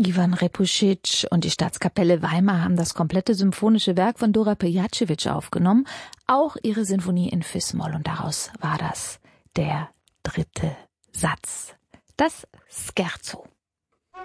Ivan Repusic und die Staatskapelle Weimar haben das komplette symphonische Werk von Dora Pejacevic aufgenommen, auch ihre Sinfonie in Fis-Moll, und daraus war das der 3. Satz, das Scherzo.